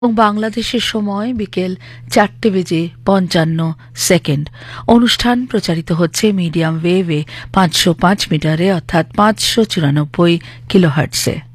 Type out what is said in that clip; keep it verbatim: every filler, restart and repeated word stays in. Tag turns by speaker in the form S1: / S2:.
S1: এবং বাংলাদেশের সময় বিকেল চারটে বেজে পঞ্চান্ন সেকেন্ড। অনুষ্ঠান প্রচারিত হচ্ছে মিডিয়াম ওয়েভে পাঁচশো পাঁচ মিটারে অর্থাৎ পাঁচশো চুরানব্বই কিলোহার্টজে।